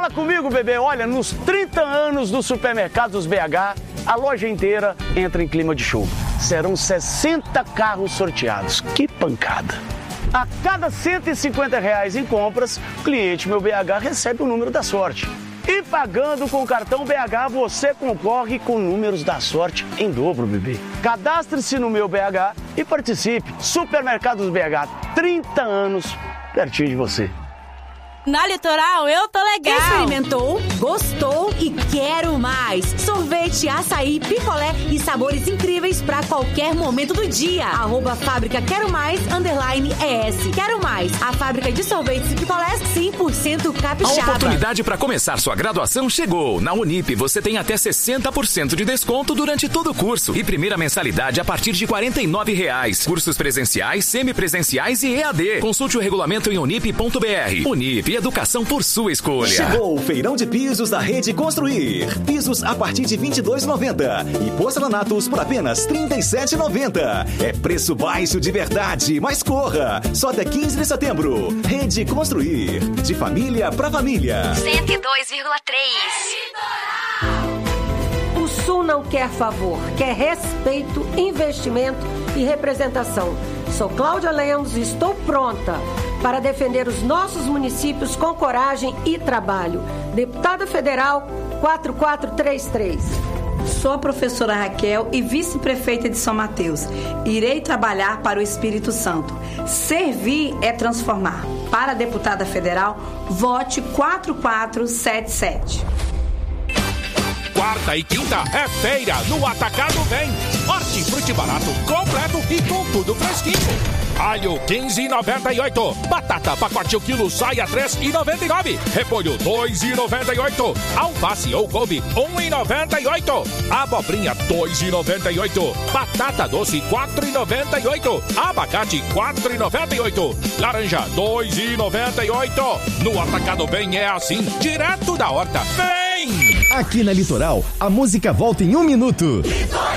Fala comigo, bebê. Olha, nos 30 anos do Supermercados BH, a loja inteira entra em clima de show. Serão 60 carros sorteados. Que pancada! A cada R$150 em compras, o cliente Meu BH recebe o número da sorte. E pagando com o cartão BH, você concorre com números da sorte em dobro, bebê. Cadastre-se no Meu BH e participe. Supermercados BH, 30 anos, pertinho de você. Na Litoral eu tô legal. Experimentou, gostou e quero mais. Sorvete, açaí, picolé e sabores incríveis pra qualquer momento do dia. @fábrica quero mais, _ES. Quero mais, a fábrica de sorvetes e picolés 100% capixaba. A oportunidade para começar sua graduação chegou. Na Unip você tem até 60% de desconto durante todo o curso e primeira mensalidade a partir de R$49. Cursos presenciais, semipresenciais e EAD. Consulte o regulamento em unip.br. Unip, educação por sua escolha. Chegou o feirão de pisos da Rede Construir. Pisos a partir de R$22,90 e porcelanatos por apenas R$37,90. É preço baixo de verdade, mas corra! Só até 15 de setembro. Rede Construir. De família pra família. 102,3. O Sul não quer favor, quer respeito, investimento e representação. Sou Cláudia Lemos e estou pronta para defender os nossos municípios com coragem e trabalho. Deputada Federal 4433. Sou a professora Raquel e vice-prefeita de São Mateus. Irei trabalhar para o Espírito Santo. Servir é transformar. Para a deputada federal, vote 4477. Quarta e quinta é feira no Atacado Vem. Hortifruti barato, completo e com tudo fresquinho. Alho 15,98. Batata pacote o quilo sai a 3,99. Repolho 2,98. Alface ou couve 1,98. Abobrinha 2,98. Batata doce 4,98. Abacate 4,98. Laranja 2,98. No Atacado Vem é assim, direto da horta. Vem! Aqui na Litoral, a música volta em 1 minuto.